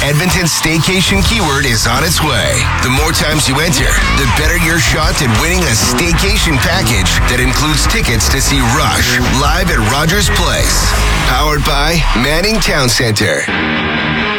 Edmonton's staycation keyword is on its way. The more times you enter, the better your shot at winning a staycation package that includes tickets to see Rush live at Rogers Place. Powered by Manning Town Center.